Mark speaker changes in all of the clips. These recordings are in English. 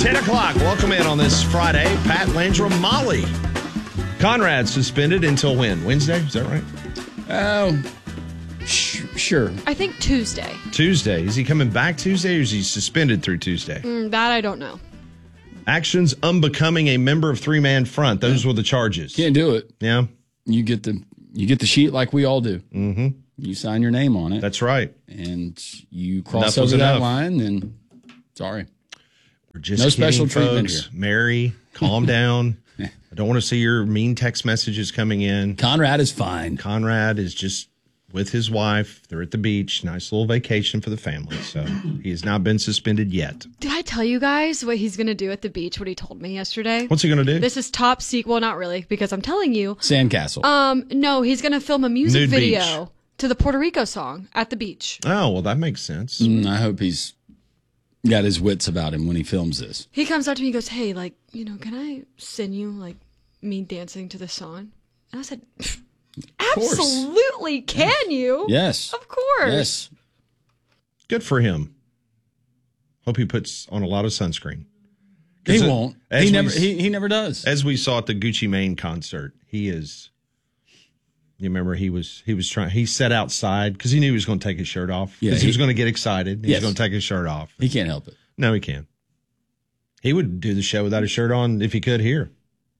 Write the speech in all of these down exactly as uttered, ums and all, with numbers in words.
Speaker 1: ten o'clock. Welcome in on this Friday. Pat Landrum, Molly. Conrad suspended until when? Wednesday? Is that right?
Speaker 2: Oh, sh- sure.
Speaker 3: I think Tuesday.
Speaker 1: Tuesday. Is he coming back Tuesday or is he suspended through Tuesday?
Speaker 3: Mm, that I don't know.
Speaker 1: Actions unbecoming a member of three-man front. Those were the charges.
Speaker 2: Can't do it.
Speaker 1: Yeah.
Speaker 2: You get the you get the sheet like we all do.
Speaker 1: Mm-hmm.
Speaker 2: You sign your name on it.
Speaker 1: That's right.
Speaker 2: And you cross
Speaker 1: Enough was
Speaker 2: over that
Speaker 1: enough.
Speaker 2: line, then sorry.
Speaker 1: We're just
Speaker 2: No special
Speaker 1: kidding,
Speaker 2: treatment
Speaker 1: folks.
Speaker 2: here.
Speaker 1: Mary, calm down. I don't want to see your mean text messages coming in.
Speaker 2: Conrad is fine.
Speaker 1: Conrad is just with his wife. They're at the beach. Nice little vacation for the family. So he has not been suspended yet.
Speaker 3: Did I tell you guys what he's going to do at the beach, what he told me yesterday?
Speaker 1: What's he going to do?
Speaker 3: This is top secret. Well, not really, because I'm telling you.
Speaker 2: Sandcastle.
Speaker 3: Um, no, he's going to film a music
Speaker 1: Nude
Speaker 3: video
Speaker 1: beach.
Speaker 3: to the Puerto Rico song at the beach.
Speaker 1: Oh, well, that makes sense.
Speaker 2: Mm, I hope he's got his wits about him when he films this.
Speaker 3: He comes up to me and goes, hey, like, you know, can I send you, like, me dancing to the song? And I said,
Speaker 2: course.
Speaker 3: absolutely, can you?
Speaker 2: Yes.
Speaker 3: Of course.
Speaker 2: Yes.
Speaker 1: Good for him. Hope he puts on a lot of sunscreen.
Speaker 2: He
Speaker 1: 'Cause it-
Speaker 2: won't.
Speaker 1: as
Speaker 2: He
Speaker 1: we
Speaker 2: never
Speaker 1: s-
Speaker 2: he, he never does.
Speaker 1: As we saw at the Gucci Mane concert, he is. You remember he was he was trying. He sat outside because he knew he was going to take his shirt off.
Speaker 2: Yeah,
Speaker 1: Because he,
Speaker 2: he-
Speaker 1: was going to get excited. He
Speaker 2: Yes.
Speaker 1: was going to take his shirt off.
Speaker 2: He can't help it.
Speaker 1: No, he can't. He would do the show without a shirt on if he could here.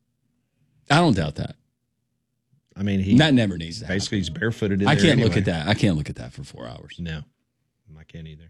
Speaker 2: I don't doubt that.
Speaker 1: I mean, he
Speaker 2: That never needs to happen.
Speaker 1: basically he's barefooted in
Speaker 2: I
Speaker 1: there
Speaker 2: can't look
Speaker 1: anyway.
Speaker 2: at that. I can't look at that for four hours.
Speaker 1: No, I can't either.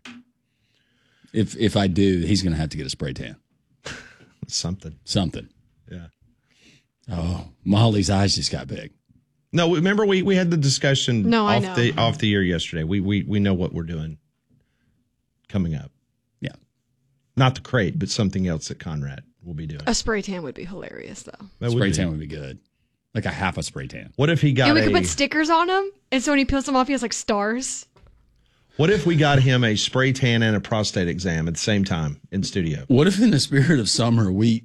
Speaker 2: If if I do, he's going to have to get a spray tan.
Speaker 1: Something.
Speaker 2: Something.
Speaker 1: Yeah.
Speaker 2: Oh, Molly's eyes just got big.
Speaker 1: No, remember we, we had the discussion
Speaker 3: No, I
Speaker 1: off
Speaker 3: know.
Speaker 1: the off the air yesterday. We we we know what we're doing coming up.
Speaker 2: Yeah.
Speaker 1: Not the crate, but something else that Conrad will be doing.
Speaker 3: A spray tan would be hilarious, though.
Speaker 1: That would
Speaker 2: Spray
Speaker 1: be.
Speaker 2: tan would be good. Like a half a spray tan.
Speaker 1: What if he got
Speaker 3: And we
Speaker 1: a
Speaker 3: could put stickers on him, and so when he peels them off, he has like stars.
Speaker 1: What if we got him a spray tan and a prostate exam at the same time in studio?
Speaker 2: What if in the spirit of summer we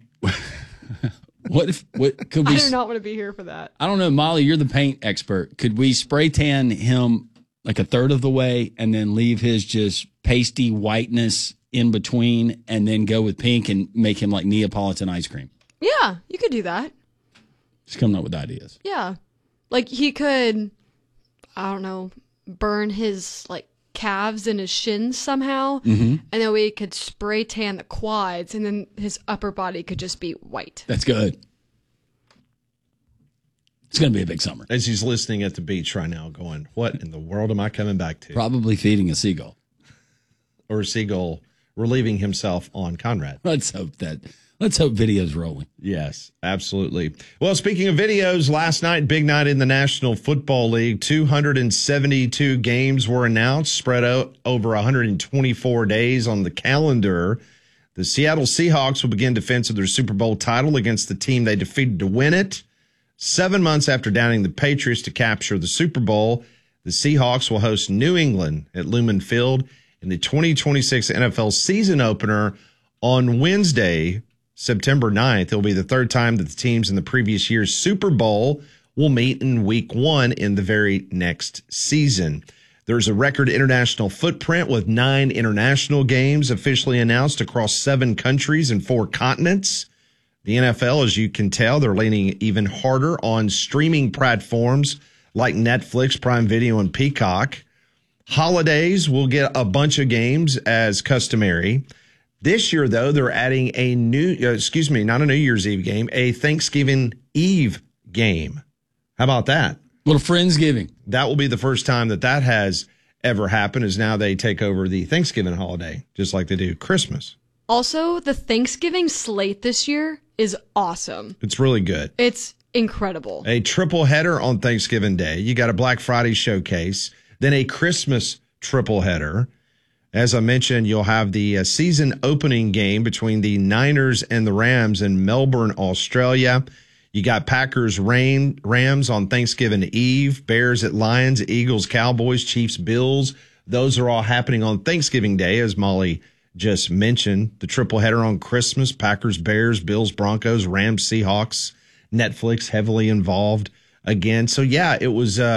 Speaker 2: what if what could we
Speaker 3: I do not want to be here for that.
Speaker 2: I don't know, Molly, you're the paint expert. Could we spray tan him like a third of the way and then leave his just pasty whiteness in between and then go with pink and make him like Neapolitan ice cream?
Speaker 3: Yeah, you could do that.
Speaker 2: Just coming up with ideas.
Speaker 3: Yeah. Like he could, I don't know, burn his like calves and his shins somehow.
Speaker 2: Mm-hmm.
Speaker 3: And then we could spray tan the quads and then his upper body could just be white.
Speaker 2: That's good. It's going to be a big summer.
Speaker 1: As he's listening at the beach right now, going, "What in the world am I coming back to?"
Speaker 2: Probably feeding a seagull.
Speaker 1: Or a seagull relieving himself on Conrad.
Speaker 2: Let's hope that. Let's hope video's rolling.
Speaker 1: Yes, absolutely. Well, speaking of videos, last night, big night in the National Football League. two hundred seventy-two games were announced, spread out over one hundred twenty-four days on the calendar. The Seattle Seahawks will begin defense of their Super Bowl title against the team they defeated to win it. Seven months after downing the Patriots to capture the Super Bowl, the Seahawks will host New England at Lumen Field in the twenty twenty-six N F L season opener on Wednesday, September ninth. It'll be the third time that the teams in the previous year's Super Bowl will meet in week one in the very next season. There's a record international footprint with nine international games officially announced across seven countries and four continents. The N F L, as you can tell, they're leaning even harder on streaming platforms like Netflix, Prime Video, and Peacock. Holidays will get a bunch of games as customary. This year, though, they're adding a new, uh, excuse me, not a New Year's Eve game, a Thanksgiving Eve game. How about that?
Speaker 2: Little Friendsgiving.
Speaker 1: That will be the first time that that has ever happened, is now they take over the Thanksgiving holiday, just like they do Christmas.
Speaker 3: Also, the Thanksgiving slate this year is awesome.
Speaker 1: It's really good.
Speaker 3: It's incredible.
Speaker 1: A triple header on Thanksgiving Day. You got a Black Friday showcase, then a Christmas triple header. As I mentioned, you'll have the uh, season opening game between the Niners and the Rams in Melbourne, Australia. You got Packers Ram, Rams on Thanksgiving Eve, Bears at Lions, Eagles, Cowboys, Chiefs, Bills. Those are all happening on Thanksgiving Day, as Molly just mentioned. The triple header on Christmas, Packers, Bears, Bills, Broncos, Rams, Seahawks. Netflix heavily involved again. So, yeah, it was uh,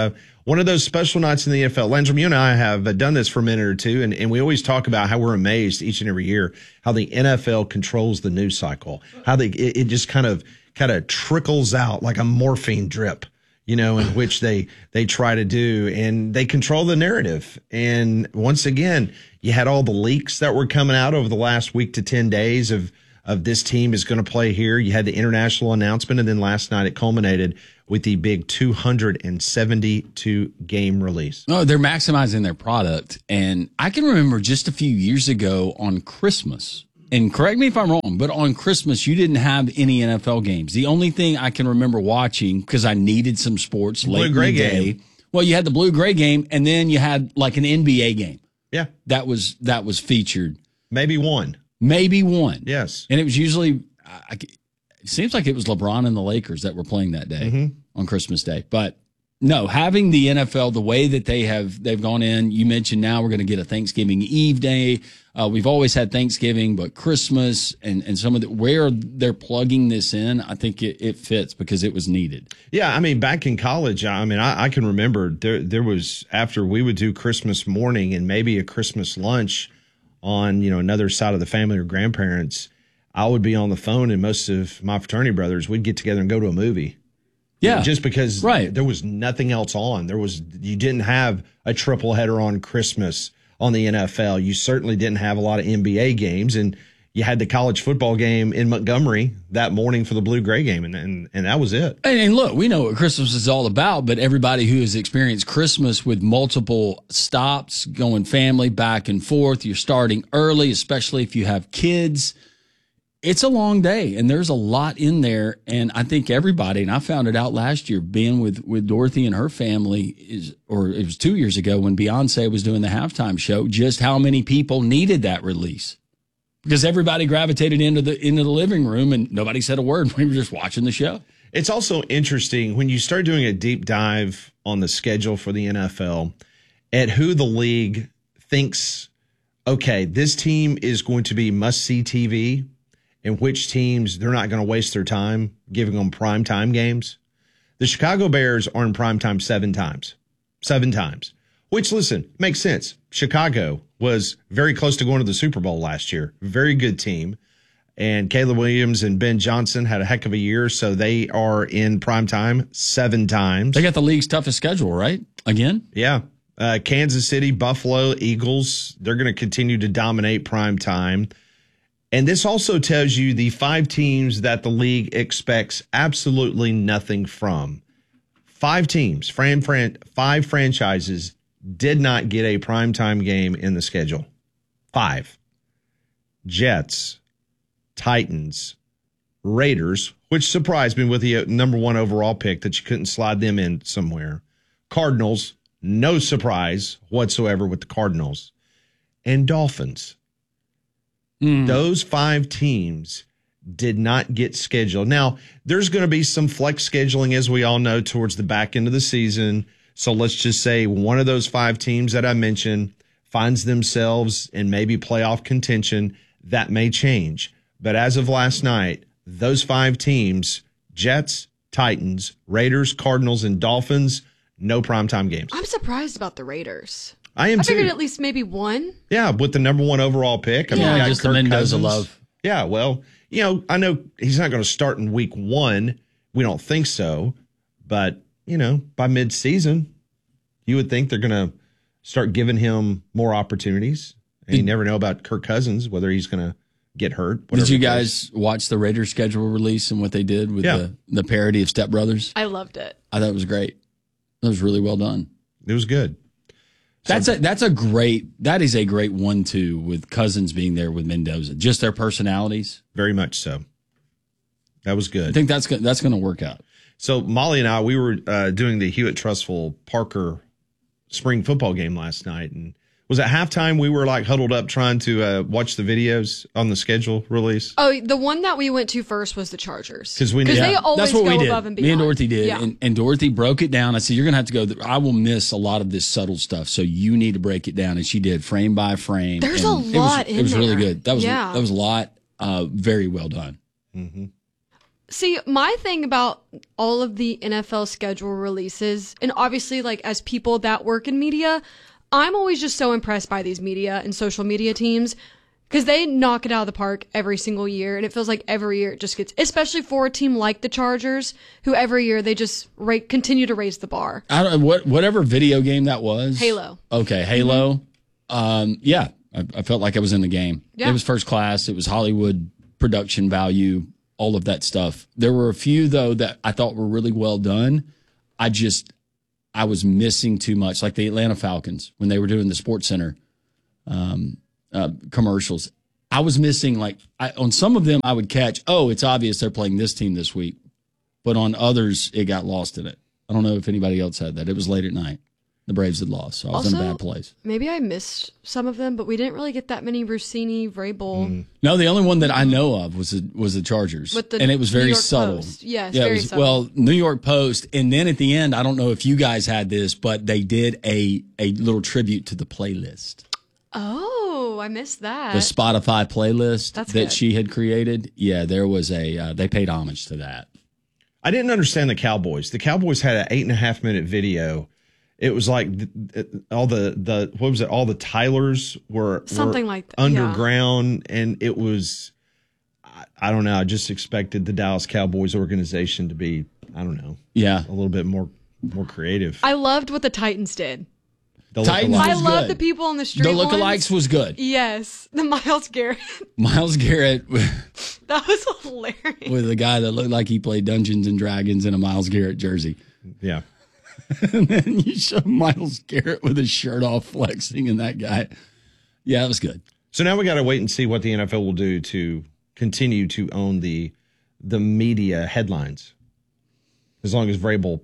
Speaker 1: one of those special nights in the N F L. Landrum, you and I have done this for a minute or two, and, and we always talk about how we're amazed each and every year how the N F L controls the news cycle, how they it, it just kind of kind of trickles out like a morphine drip, you know, in which they they try to do, and they control the narrative. And once again, you had all the leaks that were coming out over the last week to ten days of of this team is going to play here. You had the international announcement, and then last night it culminated with the big two hundred seventy-two game release.
Speaker 2: No, they're maximizing their product. And I can remember just a few years ago on Christmas, and correct me if I'm wrong, but on Christmas, you didn't have any N F L games. The only thing I can remember watching, because I needed some sports late in the day, well, you had the blue-gray game, and then you had like an N B A game.
Speaker 1: Yeah.
Speaker 2: That was that was featured.
Speaker 1: Maybe one.
Speaker 2: Maybe one.
Speaker 1: Yes.
Speaker 2: And it was usually, I, it seems like it was LeBron and the Lakers that were playing that day
Speaker 1: mm-hmm.
Speaker 2: on Christmas Day. But no, having the N F L the way that they have, they've gone in, you mentioned now we're going to get a Thanksgiving Eve day. Uh, we've always had Thanksgiving, but Christmas and, and some of the, where they're plugging this in, I think it, it fits because it was needed.
Speaker 1: Yeah. I mean, back in college, I mean, I, I can remember there, there was, after we would do Christmas morning and maybe a Christmas lunch on, you know, another side of the family or grandparents, I would be on the phone, and most of my fraternity brothers, we'd get together and go to a movie.
Speaker 2: Yeah.
Speaker 1: You know, just because
Speaker 2: right.
Speaker 1: there was nothing else on. There was, you didn't have a triple header on Christmas on the N F L. You certainly didn't have a lot of N B A games, and you had the college football game in Montgomery that morning for the blue-gray game, and, and and that was it.
Speaker 2: And, and look, we know what Christmas is all about, but everybody who has experienced Christmas with multiple stops, going family back and forth, you're starting early, especially if you have kids. It's a long day, and there's a lot in there, and I think everybody, and I found it out last year, being with, with Dorothy and her family, is, or it was two years ago when Beyonce was doing the halftime show, just how many people needed that release. Because everybody gravitated into the into the living room and nobody said a word. We were just watching the show.
Speaker 1: It's also interesting when you start doing a deep dive on the schedule for the N F L at who the league thinks, okay, this team is going to be must-see T V, and which teams they're not going to waste their time giving them primetime games. The Chicago Bears are in primetime seven times. Seven times. Which, listen, makes sense. Chicago was very close to going to the Super Bowl last year. Very good team. And Caleb Williams and Ben Johnson had a heck of a year, so they are in primetime seven times.
Speaker 2: They got the league's toughest schedule, right? Again?
Speaker 1: Yeah. Uh, Kansas City, Buffalo, Eagles, they're going to continue to dominate primetime. And this also tells you the five teams that the league expects absolutely nothing from. Five teams, fran, fran, five franchises did not get a primetime game in the schedule. Five. Jets, Titans, Raiders, which surprised me with the number one overall pick that you couldn't slide them in somewhere. Cardinals, no surprise whatsoever with the Cardinals. And Dolphins. Mm. Those five teams did not get scheduled. Now, there's going to be some flex scheduling, as we all know, towards the back end of the season. So let's just say one of those five teams that I mentioned finds themselves in maybe playoff contention. That may change. But as of last night, those five teams, Jets, Titans, Raiders, Cardinals, and Dolphins, no primetime games.
Speaker 3: I'm surprised about the Raiders.
Speaker 1: I am
Speaker 3: I figured
Speaker 1: too.
Speaker 3: at least maybe one.
Speaker 1: Yeah, with the number one overall pick. I mean,
Speaker 2: yeah,
Speaker 1: got
Speaker 2: just
Speaker 1: Kirk
Speaker 2: the Mendoza
Speaker 1: Cousins.
Speaker 2: love.
Speaker 1: Yeah, well, you know, I know he's not going to start in week one. We don't think so. But, you know, by mid-season, you would think they're going to start giving him more opportunities. And you never know about Kirk Cousins, whether he's going to get hurt.
Speaker 2: Did you guys watch the Raiders schedule release and what they did with
Speaker 1: yeah.
Speaker 2: the, the parody of Step Brothers?
Speaker 3: I loved it.
Speaker 2: I thought it was great. That was really well done.
Speaker 1: It was good.
Speaker 2: That's a that's a great that is a great one two with Cousins being there with Mendoza. Just their personalities.
Speaker 1: Very much so. That was good.
Speaker 2: I think that's that's going to work out.
Speaker 1: So Molly and I, we were uh, doing the Hewitt Trustful Parker spring football game last night, and was at halftime we were like huddled up trying to uh, watch the videos on the schedule release.
Speaker 3: Oh, the one that we went to first was the Chargers.
Speaker 1: Because we
Speaker 3: Because
Speaker 1: yeah.
Speaker 3: they always
Speaker 2: That's what
Speaker 3: go
Speaker 2: we did.
Speaker 3: above and beyond.
Speaker 2: Me and Dorothy did,
Speaker 3: Yeah.
Speaker 2: and, and Dorothy broke it down. I said, "You're going to have to go. Th- I will miss a lot of this subtle stuff, so you need to break it down." And she did, frame by frame.
Speaker 3: There's
Speaker 2: and
Speaker 3: a
Speaker 2: it was,
Speaker 3: lot
Speaker 2: It
Speaker 3: in
Speaker 2: was really
Speaker 3: there.
Speaker 2: good. That was
Speaker 3: Yeah.
Speaker 2: that was a lot. Uh, very well done.
Speaker 1: Mm-hmm.
Speaker 3: See, my thing about all of the N F L schedule releases, and obviously, like, as people that work in media, I'm always just so impressed by these media and social media teams because they knock it out of the park every single year. And it feels like every year it just gets, especially for a team like the Chargers, who every year they just ra- continue to raise the bar.
Speaker 2: I don't know what whatever video game that was.
Speaker 3: Halo.
Speaker 2: Okay, Halo. Mm-hmm. Um, yeah, I, I felt like I was in the game.
Speaker 3: Yeah.
Speaker 2: It was first class. It was Hollywood production value. All of that stuff. There were a few, though, that I thought were really well done. I just, I was missing too much, like the Atlanta Falcons when they were doing the Sports Center um, uh, commercials. I was missing, like, I, on some of them, I would catch, oh, it's obvious they're playing this team this week. But on others, it got lost in it. I don't know if anybody else had that. It was late at night. The Braves had lost, so I was
Speaker 3: also,
Speaker 2: in a bad place.
Speaker 3: Maybe I missed some of them, but we didn't really get that many Rossini, Vrabel.
Speaker 1: Mm.
Speaker 2: No, the only one that I know of was the, was the Chargers.
Speaker 3: With the
Speaker 2: and it was very
Speaker 3: New York
Speaker 2: subtle.
Speaker 3: Post. Yes,
Speaker 2: yeah,
Speaker 3: very
Speaker 2: it was,
Speaker 3: subtle.
Speaker 2: Well, New York Post. And then at the end, I don't know if you guys had this, but they did a, a little tribute to the playlist.
Speaker 3: Oh, I missed that.
Speaker 2: The Spotify playlist
Speaker 3: That's
Speaker 2: that
Speaker 3: good.
Speaker 2: she had created. Yeah, there was a, uh, they paid homage to that.
Speaker 1: I didn't understand the Cowboys. The Cowboys had an eight and a half minute video. It was like th- th- all the, the, what was it? All the Tylers were
Speaker 3: Something
Speaker 1: were
Speaker 3: like that, yeah.
Speaker 1: underground. And it was, I, I don't know. I just expected the Dallas Cowboys organization to be, I don't know,
Speaker 2: Yeah.
Speaker 1: a little bit more, more creative.
Speaker 3: I loved what the Titans did.
Speaker 1: The
Speaker 2: Titans
Speaker 1: lookalikes.
Speaker 3: I
Speaker 2: was
Speaker 3: love
Speaker 2: good.
Speaker 3: the people on the street.
Speaker 2: The lookalikes
Speaker 3: ones.
Speaker 2: was good.
Speaker 3: Yes, the Myles Garrett.
Speaker 2: Miles Garrett
Speaker 3: That was hilarious.
Speaker 2: with a guy that looked like he played Dungeons and Dragons in a Miles Garrett jersey.
Speaker 1: Yeah.
Speaker 2: And then you show Miles Garrett with his shirt off flexing and that guy. Yeah, it was good.
Speaker 1: So now we got to wait and see what the N F L will do to continue to own the the media headlines. As long as Vrabel,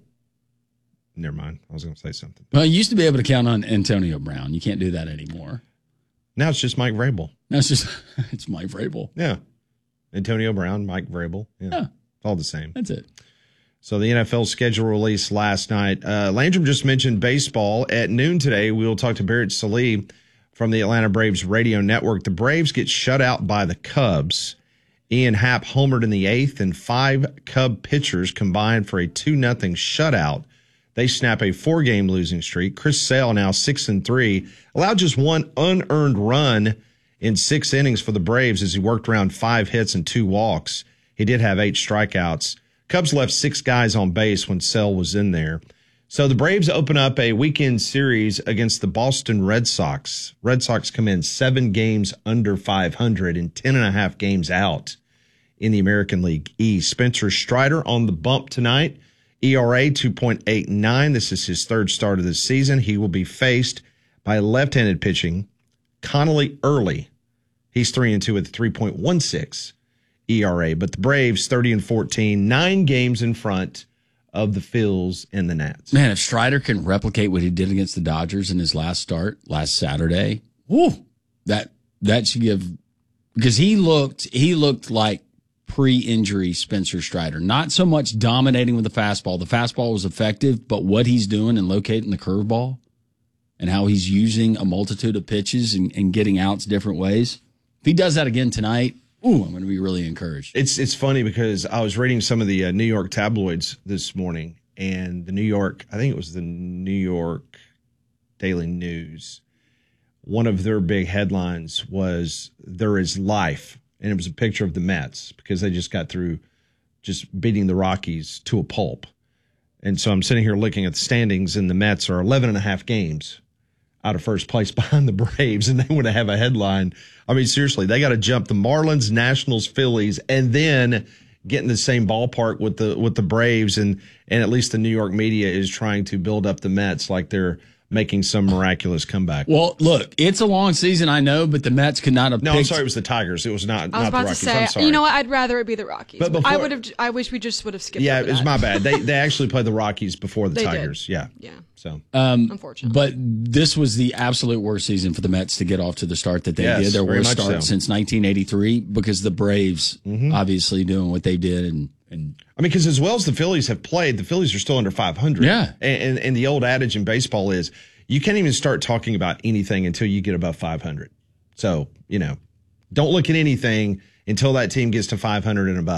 Speaker 1: never mind, I was going to say something.
Speaker 2: Well, you used to be able to count on Antonio Brown. You can't do that anymore.
Speaker 1: Now it's just Mike Vrabel.
Speaker 2: Now it's just, it's Mike Vrabel.
Speaker 1: Yeah, Antonio Brown, Mike Vrabel. Yeah,
Speaker 2: Yeah.
Speaker 1: it's all the same.
Speaker 2: That's it.
Speaker 1: So the N F L schedule released last night. Uh, Landrum just mentioned baseball. At noon today, we will talk to Barrett Sallee from the Atlanta Braves radio network. The Braves get shut out by the Cubs. Ian Happ homered in the eighth, and five Cub pitchers combined for a two nothing shutout. They snap a four-game losing streak. Chris Sale, now six and three, allowed just one unearned run in six innings for the Braves as he worked around five hits and two walks. He did have eight strikeouts. Cubs left six guys on base when Sale was in there. So the Braves open up a weekend series against the Boston Red Sox. Red Sox come in seven games under five hundred and ten and a half games out in the American League East. Spencer Strider on the bump tonight. E R A two point eight nine. This is his third start of the season. He will be faced by left-handed pitching Connolly Early. He's three and two with three point one six E R A. But the Braves thirty and fourteen, nine games in front of the Phils and the Nats.
Speaker 2: Man, if Strider can replicate what he did against the Dodgers in his last start last Saturday, whoo, that that should give, because he looked he looked like pre-injury Spencer Strider. Not so much dominating with the fastball. The fastball was effective, but what he's doing and locating the curveball and how he's using a multitude of pitches and, and getting outs different ways. If he does that again tonight, ooh, I'm going to be really encouraged.
Speaker 1: It's it's funny because I was reading some of the uh, New York tabloids this morning, and the New York, I think it was the New York Daily News, one of their big headlines was "There is life," and it was a picture of the Mets because they just got through just beating the Rockies to a pulp. And so I'm sitting here looking at the standings, and the Mets are eleven and a half games out of first place behind the Braves, and they want to have a headline. I mean, seriously, they got to jump the Marlins, Nationals, Phillies, and then get in the same ballpark with the with the Braves, and and at least the New York media is trying to build up the Mets like they're making some miraculous comeback.
Speaker 2: Well, look, it's a long season, I know, but the Mets could not have
Speaker 1: No,
Speaker 2: picked.
Speaker 1: I'm sorry, it was the Tigers. It was not,
Speaker 3: I was
Speaker 1: not the
Speaker 3: about to
Speaker 1: Rockies.
Speaker 3: say,
Speaker 1: I'm sorry.
Speaker 3: you know what? I'd rather it be the Rockies.
Speaker 1: But
Speaker 3: But
Speaker 1: before-
Speaker 3: I would have. I wish we just would have skipped.
Speaker 1: Yeah,
Speaker 3: over
Speaker 1: it was
Speaker 3: that.
Speaker 1: my bad. They they actually played the Rockies before the
Speaker 3: They did.
Speaker 1: Tigers. Yeah.
Speaker 3: Yeah,
Speaker 1: So
Speaker 2: Um,
Speaker 3: unfortunately.
Speaker 2: But this was the absolute worst season for the Mets to get off to the start that they
Speaker 1: Yes,
Speaker 2: did. Their
Speaker 1: very
Speaker 2: worst
Speaker 1: much
Speaker 2: start
Speaker 1: so.
Speaker 2: since nineteen eighty-three because the Braves obviously doing what they did. And, and
Speaker 1: I mean, because as well as the Phillies have played, the Phillies are still under five hundred.
Speaker 2: Yeah.
Speaker 1: And, and, and the old adage in baseball is you can't even start talking about anything until you get above five hundred. So, you know, don't look at anything until that team gets to five hundred and above.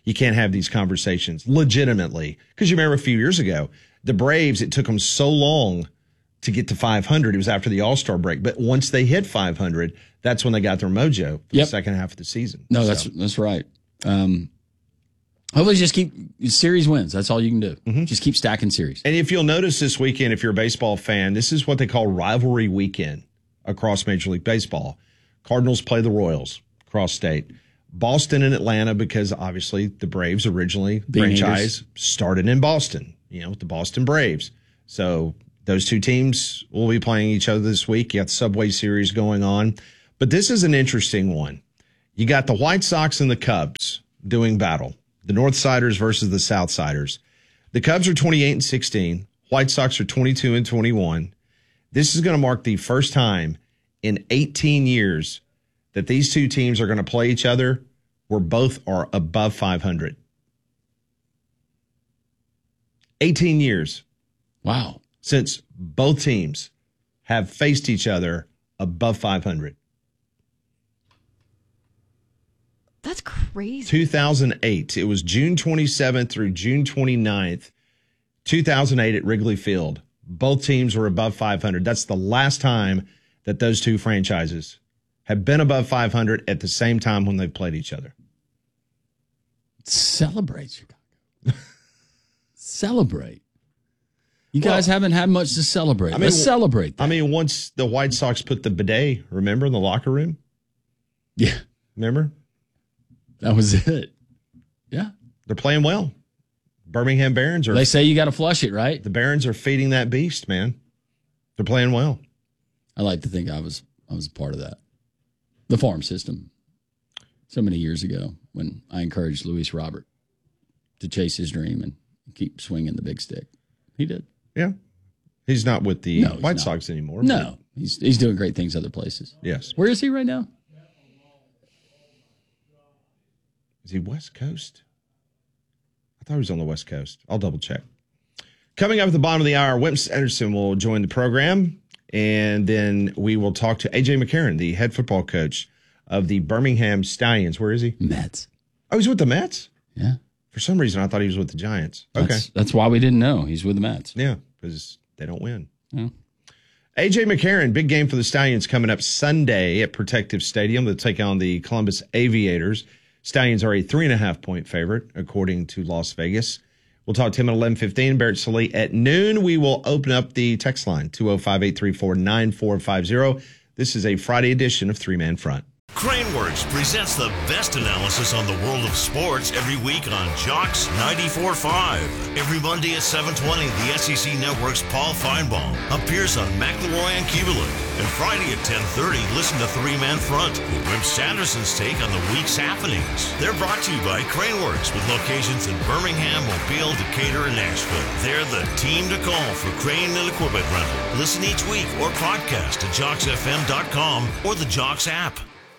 Speaker 1: you can't have these conversations legitimately. Because you remember a few years ago, the Braves, it took them so long to get to five hundred. It was after the All-Star break. But once they hit five hundred, that's when they got their mojo for
Speaker 2: yep.
Speaker 1: the second half of the season.
Speaker 2: No,
Speaker 1: so.
Speaker 2: that's that's right. Um, hopefully just keep series wins. That's all you can do. Mm-hmm. Just keep stacking series.
Speaker 1: And if you'll notice this weekend, if you're a baseball fan, this is what they call rivalry weekend across Major League Baseball. Cardinals play the Royals across state. Boston and Atlanta, because obviously the Braves originally
Speaker 2: Being
Speaker 1: franchise
Speaker 2: haters.
Speaker 1: started in Boston, you know, with the Boston Braves. So those two teams will be playing each other this week. You got the Subway Series going on. But this is an interesting one. You got the White Sox and the Cubs doing battle. The Northsiders versus the Southsiders. The Cubs are twenty-eight and sixteen. White Sox are twenty-two and twenty-one. This is going to mark the first time in eighteen years that these two teams are going to play each other where both are above five hundred. eighteen years.
Speaker 2: Wow.
Speaker 1: Since both teams have faced each other above five hundred.
Speaker 3: That's crazy.
Speaker 1: two thousand eight. It was June twenty-seventh through June twenty-ninth, two thousand eight at Wrigley Field. Both teams were above five hundred. That's the last time that those two franchises have been above five hundred at the same time when they've played each other.
Speaker 2: Celebrate, Chicago. Celebrate. You guys well, haven't had much to celebrate. I mean, Let's celebrate that.
Speaker 1: I mean, once the White Sox put the bidet, remember, in the locker room?
Speaker 2: Yeah.
Speaker 1: Remember?
Speaker 2: That was it. Yeah.
Speaker 1: They're playing well. Birmingham Barons are.
Speaker 2: They say you got to flush it, right?
Speaker 1: The Barons are feeding that beast, man. They're playing well.
Speaker 2: I like to think I was I was a part of that. The farm system. So many years ago when I encouraged Luis Robert to chase his dream and keep swinging the big stick. He did.
Speaker 1: Yeah. He's not with the
Speaker 2: no,
Speaker 1: White
Speaker 2: not.
Speaker 1: Sox anymore.
Speaker 2: No. He's he's doing great things other places.
Speaker 1: Yes.
Speaker 2: Where is he right now?
Speaker 1: Is he West Coast? I thought he was on the West Coast. I'll double check. Coming up at the bottom of the hour, Wimp Sanderson will join the program, and then we will talk to A J McCarron, the head football coach of the Birmingham Stallions. Where is he?
Speaker 2: Mets.
Speaker 1: Oh, he's with the Mets?
Speaker 2: Yeah.
Speaker 1: For some reason, I thought he was with the Giants. Okay.
Speaker 2: That's, that's why we didn't know. He's with the Mets.
Speaker 1: Yeah, because they don't win.
Speaker 2: Yeah.
Speaker 1: A J McCarron, big game for the Stallions coming up Sunday at Protective Stadium. They'll take on the Columbus Aviators. Stallions are a three and a half point favorite, according to Las Vegas. We'll talk to him at eleven fifteen. Barrett Sallee at noon. We will open up the text line, two oh five, eight three four, nine four five oh. This is a Friday edition of Three Man Front.
Speaker 4: Craneworks presents the best analysis on the world of sports every week on Jocks ninety-four point five. Every Monday at seven twenty, the S E C Network's Paul Feinbaum appears on McElroy and Keebeler. And Friday at ten thirty, listen to Three Man Front with Wimp Sanderson's take on the week's happenings. They're brought to you by Craneworks with locations in Birmingham, Mobile, Decatur, and Nashville. They're the team to call for crane and equipment rental. Listen each week or podcast at jocks f m dot com or the Jocks app.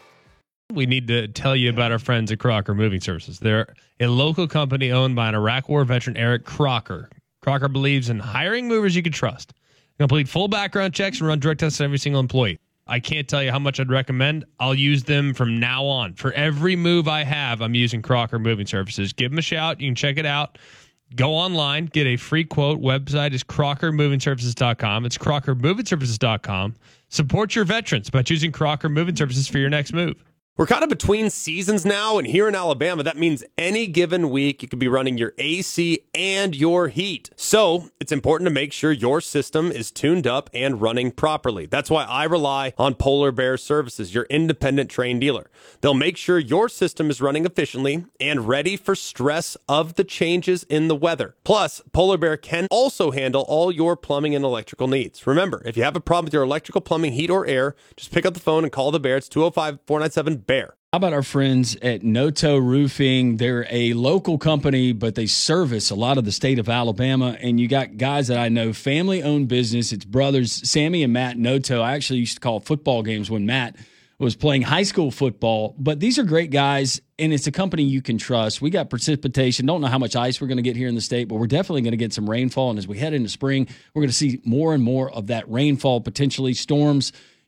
Speaker 5: We need to tell you about our friends at Crocker Moving Services. They're a local company owned by an Iraq War veteran, Eric Crocker. Crocker believes in hiring movers you can trust. Complete full background checks and run drug tests on every single employee. I can't tell you how much I'd recommend. I'll use them from now on. For every move I have, I'm using Crocker Moving Services. Give them a shout. You can check it out. Go online, get a free quote. Website is crocker moving services dot com. It's crocker moving services dot com. Support your veterans by choosing Crocker Moving Services for your next move.
Speaker 6: We're kind of between seasons now, and here in Alabama, that means any given week you could be running your A C and your heat. So it's important to make sure your system is tuned up and running properly. That's why I rely on Polar Bear Services, your independent trained dealer. They'll make sure your system is running efficiently and ready for stress of the changes in the weather. Plus, Polar Bear can also handle all your plumbing and electrical needs. Remember, if you have a problem with your electrical, plumbing, heat, or air, just pick up the phone and call the Bear. It's two oh five, four nine seven, Bear.
Speaker 2: How about our friends at Noto Roofing? They're a local company, but they service a lot of the state of Alabama. And you got guys that I know, family-owned business. It's brothers, Sammy and Matt Noto. I actually used to call football games when Matt was playing high school football. But these are great guys, and it's a company you can trust. We got precipitation. Don't know how much ice we're going to get here in the state, but we're definitely going to get some rainfall. And as we head into spring, we're going to see more and more of that rainfall, potentially storms.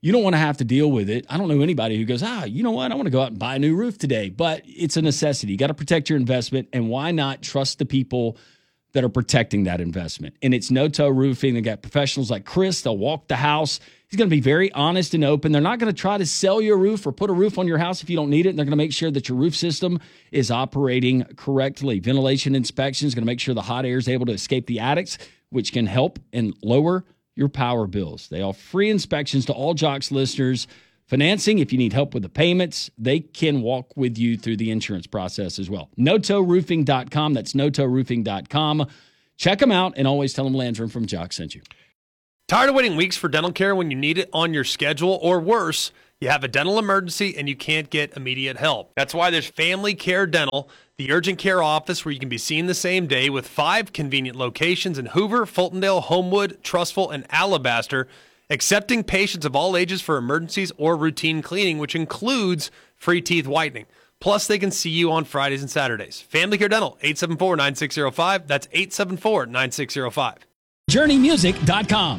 Speaker 2: you don't want to have to deal with it. I don't know anybody who goes, ah, you know what? I want to go out and buy a new roof today. But it's a necessity. You got to protect your investment. And why not trust the people that are protecting that investment? And it's No-Toe Roofing. They got professionals like Chris. They'll walk the house. He's going to be very honest and open. They're not going to try to sell you a roof or put a roof on your house if you don't need it. And they're going to make sure that your roof system is operating correctly. Ventilation inspection is going to make sure the hot air is able to escape the attics, which can help and lower your power bills. They offer free inspections to all Jocks listeners. Financing, if you need help with the payments, they can walk with you through the insurance process as well. no toe roofing dot com. That's no toe roofing dot com. Check them out and always tell them Landrum from Jocks sent you.
Speaker 6: Tired of waiting weeks for dental care when you need it on your schedule, or worse, you have a dental emergency and you can't get immediate help? That's why there's Family Care Dental, the urgent care office where you can be seen the same day, with five convenient locations in Hoover, Fultondale, Homewood, Trussville, and Alabaster, accepting patients of all ages for emergencies or routine cleaning, which includes free teeth whitening. Plus, they can see you on Fridays and Saturdays. Family Care Dental, eight seven four, nine six zero five. That's eight seven four, nine six zero five.
Speaker 2: journey music dot com.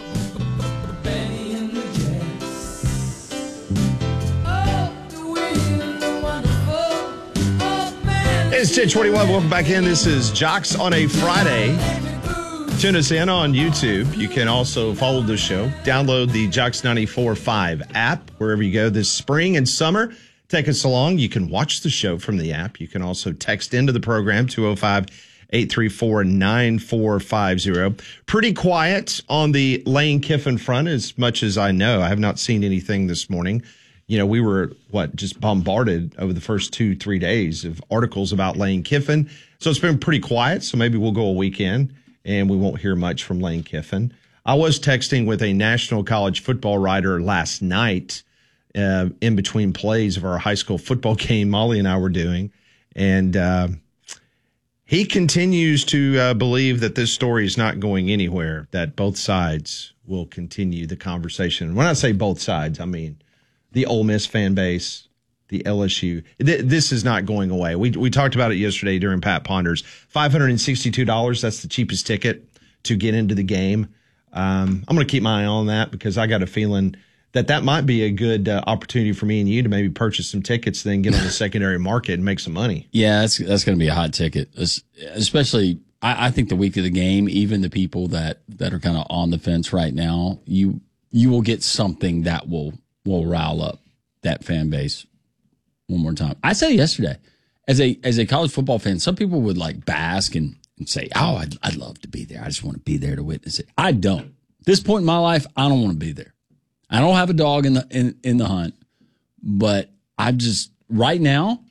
Speaker 1: It's ten twenty-one. Welcome back in. This is Jocks on a Friday. Tune us in on YouTube. You can also follow the show. Download the Jocks ninety-four point five app wherever you go this spring and summer. Take us along. You can watch the show from the app. You can also text into the program, two oh five, eight three four, nine four five zero. Pretty quiet on the Lane Kiffin front, as much as I know. I have not seen anything this morning. You know, we were, what, just bombarded over the first two, three days of articles about Lane Kiffin. So it's been pretty quiet. So maybe we'll go a weekend and we won't hear much from Lane Kiffin. I was texting with a national college football writer last night uh, in between plays of our high school football game Molly and I were doing. And uh, he continues to uh, believe that this story is not going anywhere, that both sides will continue the conversation. When I say both sides, I mean the Ole Miss fan base, the L S U. Th- this is not going away. We we talked about it yesterday during Pat Ponders. five hundred sixty-two dollars, that's the cheapest ticket to get into the game. Um, I'm going to keep my eye on that because I got a feeling that that might be a good uh, opportunity for me and you to maybe purchase some tickets, then get on the secondary market and make some money.
Speaker 2: Yeah, that's, that's going to be a hot ticket, especially I, I think the week of the game, even the people that, that are kind of on the fence right now, you you will get something that will will rile up that fan base one more time. I said yesterday, as a as a college football fan, some people would like bask and, and say, oh, I'd, I'd love to be there. I just want to be there to witness it. I don't. At this point in my life, I don't want to be there. I don't have a dog in the in, in the hunt, but I just, right now,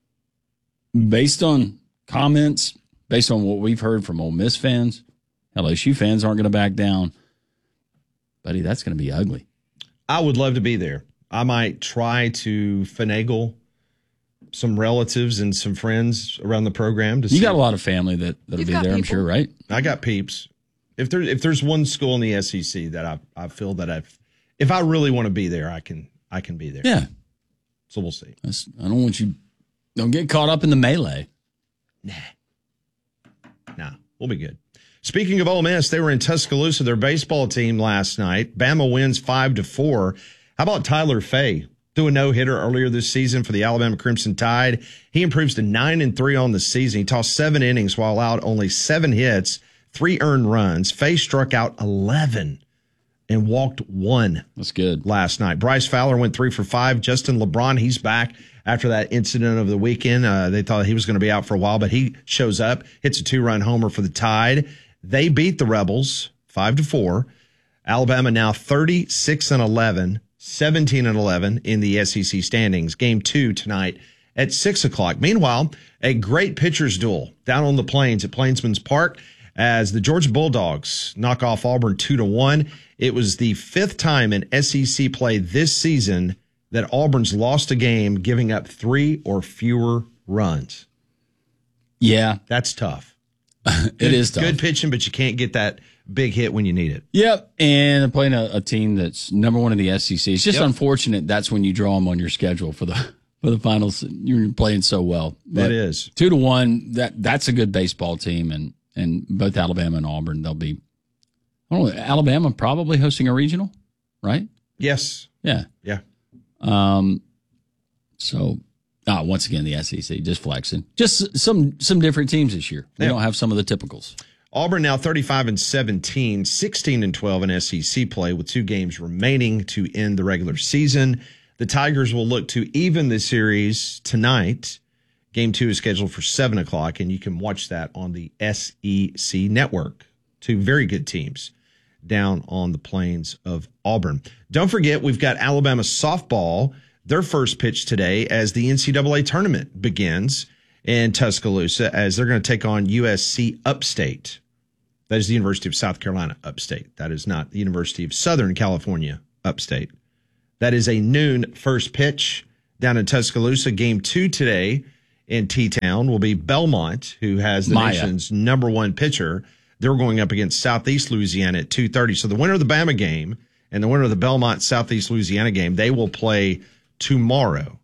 Speaker 2: based on comments, based on what we've heard from Ole Miss fans, L S U fans aren't going to back down. Buddy, that's going to be ugly.
Speaker 1: I would love to be there. I might try to finagle some relatives and some friends around the program. To
Speaker 2: you
Speaker 1: see.
Speaker 2: got a lot of family that, that'll
Speaker 3: You've
Speaker 2: be
Speaker 3: got
Speaker 2: there, I'm
Speaker 3: people.
Speaker 2: sure, right?
Speaker 1: I got peeps. If there if there's one school in the S E C that I I feel that I've if I really want to be there, I can I can be there.
Speaker 2: Yeah.
Speaker 1: So we'll see.
Speaker 2: That's, I don't want you don't get caught up in the melee.
Speaker 1: Nah. Nah, we'll be good. Speaking of Ole Miss, they were in Tuscaloosa, their baseball team last night. Bama wins five to four. How about Tyler Fay? Threw a no-hitter earlier this season for the Alabama Crimson Tide. He improves to nine and three on the season. He tossed seven innings while out only seven hits, three earned runs. Fay struck out eleven and walked one.
Speaker 2: That's good.
Speaker 1: Last night. Bryce Fowler went three for five. Justin LeBron, he's back after that incident of the weekend. Uh, they thought he was going to be out for a while, but he shows up, hits a two-run homer for the Tide. They beat the Rebels five to four. Alabama now thirty-six and eleven, seventeen and eleven in the S E C standings. Game two tonight at six o'clock. Meanwhile, a great pitcher's duel down on the Plains at Plainsman's Park as the Georgia Bulldogs knock off Auburn two to one. It was the fifth time in S E C play this season that Auburn's lost a game giving up three or fewer runs.
Speaker 2: Yeah.
Speaker 1: That's tough.
Speaker 2: It
Speaker 1: good,
Speaker 2: is tough.
Speaker 1: Good pitching, but you can't get that big hit when you need it.
Speaker 2: Yep. And they're playing a, a team that's number one in the S E C. It's just
Speaker 1: Yep.
Speaker 2: unfortunate that's when you draw them on your schedule for the for the finals. You're playing so well.
Speaker 1: That is.
Speaker 2: Two to one. That that's a good baseball team, and and both Alabama and Auburn, they'll be. I don't know. Alabama probably hosting a regional, right?
Speaker 1: Yes.
Speaker 2: Yeah.
Speaker 1: Yeah.
Speaker 2: Um. So, ah, once again, the S E C just flexing. Just some some different teams this year. We
Speaker 1: Yeah.
Speaker 2: don't have some of the typicals.
Speaker 1: Auburn now thirty-five and seventeen, sixteen and twelve in S E C play with two games remaining to end the regular season. The Tigers will look to even the series tonight. Game two is scheduled for seven o'clock, and you can watch that on the S E C network. Two very good teams down on the plains of Auburn. Don't forget, we've got Alabama softball, their first pitch today as the N C double A tournament begins in Tuscaloosa, as they're going to take on U S C Upstate. That is the University of South Carolina Upstate. That is not the University of Southern California Upstate. That is a noon first pitch down in Tuscaloosa. Game two today in T-Town will be Belmont, who has the
Speaker 2: Maya.
Speaker 1: nation's number one pitcher. They're going up against Southeast Louisiana at two thirty. So the winner of the Bama game and the winner of the Belmont Southeast Louisiana game, they will play tomorrow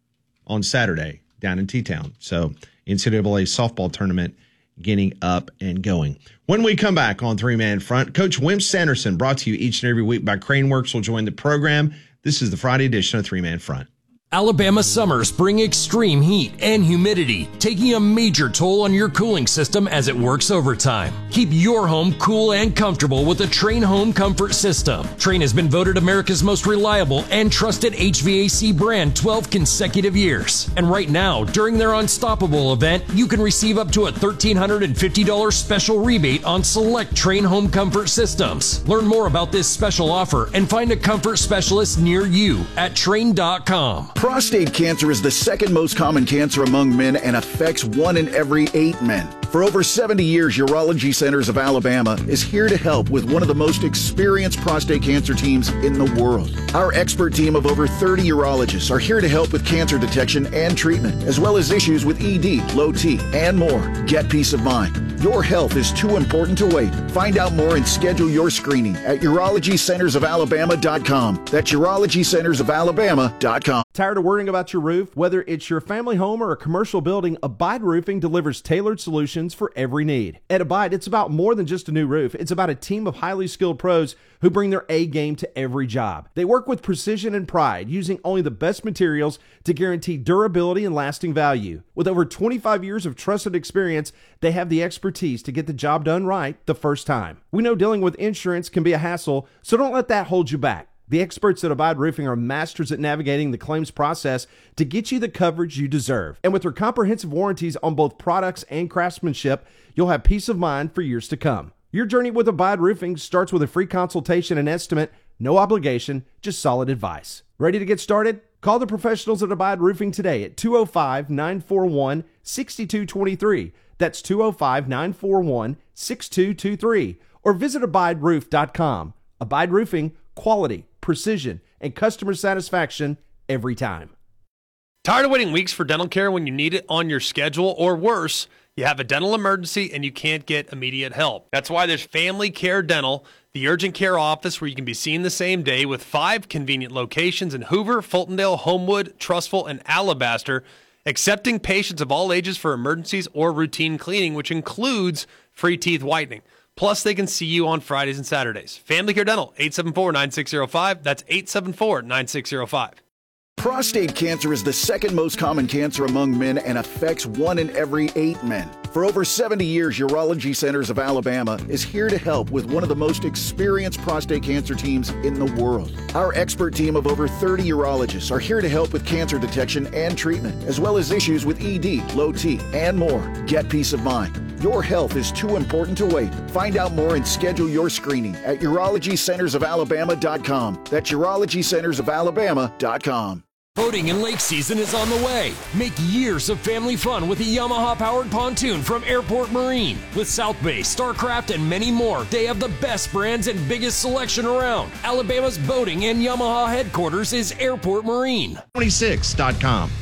Speaker 1: on Saturday down in T-Town. So N C double A softball tournament getting up and going. When we come back on Three Man Front, Coach Wimp Sanderson, brought to you each and every week by Craneworks, will join the program. This is the Friday edition of Three Man Front.
Speaker 7: Alabama summers bring extreme heat and humidity, taking a major toll on your cooling system as it works overtime. Keep your home cool and comfortable with the Trane Home Comfort System. Trane has been voted America's most reliable and trusted H V A C brand twelve consecutive years. And right now, during their Unstoppable event, you can receive up to a one thousand three hundred fifty dollars special rebate on select Trane Home Comfort systems. Learn more about this special offer and find a comfort specialist near you at Trane dot com.
Speaker 8: Prostate cancer is the second most common cancer among men and affects one in every eight men. For over seventy years, Urology Centers of Alabama is here to help with one of the most experienced prostate cancer teams in the world. Our expert team of over thirty urologists are here to help with cancer detection and treatment, as well as issues with E D, low T, and more. Get peace of mind. Your health is too important to wait. Find out more and schedule your screening at urology centers of alabama dot com. That's urology centers of alabama dot com.
Speaker 9: Tired of worrying about your roof? Whether it's your family home or a commercial building, Abide Roofing delivers tailored solutions for every need. At Abide, it's about more than just a new roof. It's about a team of highly skilled pros who bring their A game to every job. They work with precision and pride, using only the best materials to guarantee durability and lasting value. With over twenty-five years of trusted experience, they have the expertise to get the job done right the first time. We know dealing with insurance can be a hassle, so don't let that hold you back. The experts at Abide Roofing are masters at navigating the claims process to get you the coverage you deserve. And with their comprehensive warranties on both products and craftsmanship, you'll have peace of mind for years to come. Your journey with Abide Roofing starts with a free consultation and estimate, no obligation, just solid advice. Ready to get started? Call the professionals at Abide Roofing today at two oh five, nine four one, six two two three. That's two oh five, nine four one, six two two three. Or visit abide roof dot com. Abide Roofing, quality, precision, and customer satisfaction every time.
Speaker 6: Tired of waiting weeks for dental care when you need it on your schedule, or worse, you have a dental emergency and you can't get immediate help? That's why there's Family Care Dental, the urgent care office where you can be seen the same day, with five convenient locations in Hoover, Fultondale, Homewood, Trussville, and Alabaster, accepting patients of all ages for emergencies or routine cleaning, which includes free teeth whitening. Plus, they can see you on Fridays and Saturdays. Family Care Dental, eight seven four, nine six zero five. That's eight seven four, nine six zero five.
Speaker 8: Prostate cancer is the second most common cancer among men and affects one in every eight men. For over seventy years, Urology Centers of Alabama is here to help with one of the most experienced prostate cancer teams in the world. Our expert team of over thirty urologists are here to help with cancer detection and treatment, as well as issues with E D, low T, and more. Get peace of mind. Your health is too important to wait. Find out more and schedule your screening at urology centers of alabama dot com. That's urology centers of alabama dot com.
Speaker 7: Boating and lake season is on the way. Make years of family fun with a Yamaha-powered pontoon from Airport Marine. With South Bay, Starcraft, and many more, they have the best brands and biggest selection around. Alabama's boating and Yamaha headquarters is Airport Marine.
Speaker 1: twenty-six dot com.